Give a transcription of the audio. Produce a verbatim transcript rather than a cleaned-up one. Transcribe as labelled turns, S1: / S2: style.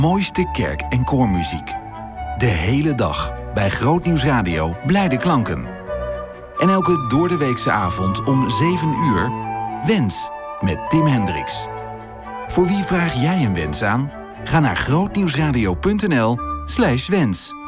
S1: mooiste kerk- en koormuziek. De hele dag bij Grootnieuws Radio blijde klanken. En elke doordeweekse avond om zeven uur... Wens met Tim Hendricks. Voor wie vraag jij een wens aan? Ga naar grootnieuwsradio punt n l slash wens.